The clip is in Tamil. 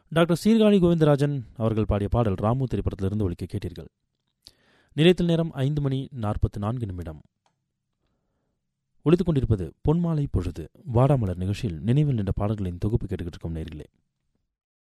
டாக்டர் சீர்காழி கோவிந்தராஜன் அவர்கள் பாடிய பாடல் ராமு திரைப்படத்திலிருந்து ஒலிக்க கேட்டீர்கள். நிலையத்தில் நேரம் 5:44. ஒலித்துக் கொண்டிருப்பது பொன்மாலை பொழுது. வாடாமலர் நிகழ்ச்சியில் நினைவில் நின்ற பாடல்களின் தொகுப்பு கேட்டுக்கிட்டு இருக்கும் நேயர்களே.